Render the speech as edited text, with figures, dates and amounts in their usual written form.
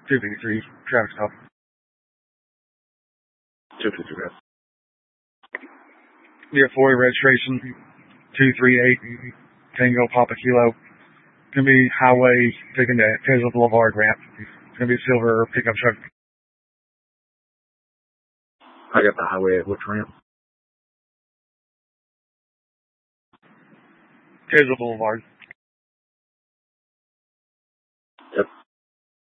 253, traffic stop. 253, yes. Yeah, 40 registration, 238, Tango Papa Kilo. It's going to be highway taking the Tesla Boulevard ramp. It's going to be a silver pickup truck. I got the highway at which ramp? Tesla Boulevard.